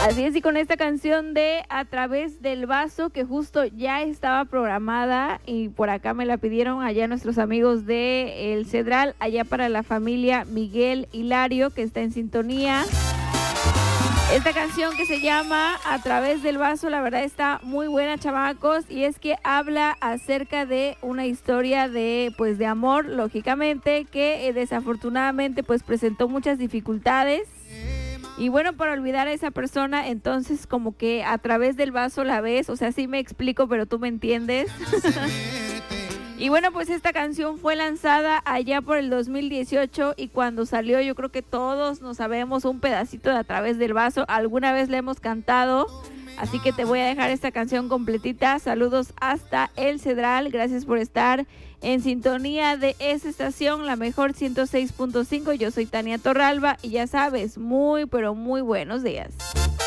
Así es, y con esta canción de A Través del Vaso, que justo ya estaba programada y por acá me la pidieron allá nuestros amigos de El Cedral, allá para la familia Miguel Hilario, que está en sintonía. Esta canción que se llama A Través del Vaso, la verdad está muy buena, chamacos, y es que habla acerca de una historia de, pues, de amor, lógicamente, que desafortunadamente, pues, presentó muchas dificultades. Y bueno, para olvidar a esa persona, entonces como que a través del vaso la ves, o sea, sí me explico, pero tú me entiendes. Y bueno, pues esta canción fue lanzada allá por el 2018 y cuando salió yo creo que todos nos sabemos un pedacito de A Través del Vaso, alguna vez la hemos cantado, así que te voy a dejar esta canción completita. Saludos hasta El Cedral, gracias por estar en sintonía de esa estación, la mejor 106.5. Yo soy Tania Torralba y ya sabes, muy pero muy buenos días.